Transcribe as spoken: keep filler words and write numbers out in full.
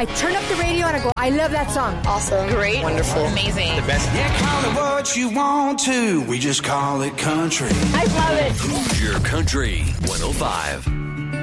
I turn up the radio and I go, I love that song. Awesome. Great. Wonderful. Amazing. The best. Yeah, call it what you want to. We just call it country. I love it. Hoosier Country one oh five.